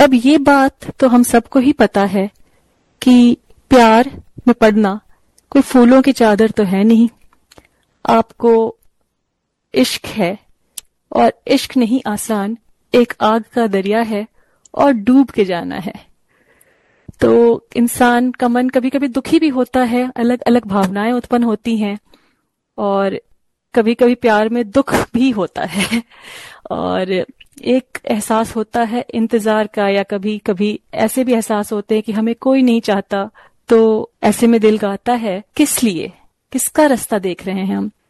अब ये बात तो हम सबको ही पता है कि प्यार में पड़ना कोई फूलों की चादर तो है नहीं। आपको इश्क है, और इश्क नहीं आसान, एक आग का दरिया है और डूब के जाना है। तो इंसान का मन कभी कभी दुखी भी होता है, अलग अलग भावनाएं उत्पन्न होती हैं, और कभी कभी प्यार में दुख भी होता है और एक एहसास होता है इंतजार का, या कभी कभी ऐसे भी एहसास होते हैं कि हमें कोई नहीं चाहता। तो ऐसे में दिल गाता है, किस लिए, किसका रास्ता देख रहे हैं हम।